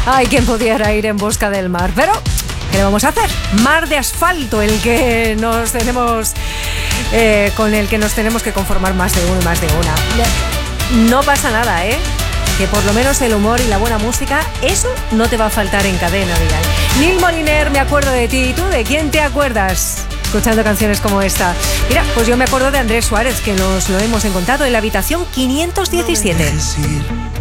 Ay, quién pudiera ir en busca del mar. Pero, ¿qué le vamos a hacer? Mar de asfalto, el que nos tenemos, con el que nos tenemos que conformar más de uno y más de una. No pasa nada, ¿eh? Que por lo menos el humor y la buena música, eso no te va a faltar en Cadena Dial. Neil Moliner, me acuerdo de ti. ¿Y tú de quién te acuerdas escuchando canciones como esta? Mira, pues yo me acuerdo de Andrés Suárez, que nos lo hemos encontrado en la habitación 517.